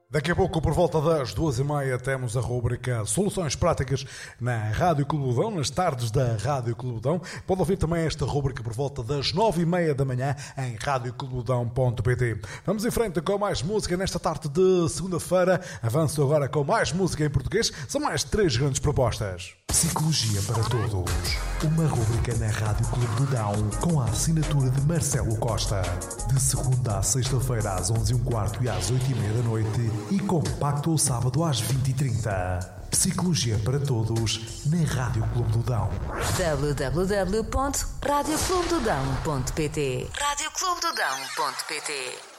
Daqui a pouco, por volta das 2h30, temos a rubrica Soluções Práticas na Rádio Clube do Dão, nas tardes da Rádio Clube do Dão. Pode ouvir também esta rubrica por volta das 9h30 da manhã em radioclubedodão.pt. Vamos em frente com mais música nesta tarde de segunda-feira. Avanço agora com mais música em português. São mais 3 grandes propostas. Psicologia para Todos. Uma rubrica na Rádio Clube do Dão com a assinatura de Marcelo Costa. De segunda à sexta-feira às 11h15 e às 8h30 da noite e compacto ao sábado às 20h30. Psicologia para Todos na Rádio Clube do Dão. www.radioclubedodão.pt radioclubedodão.pt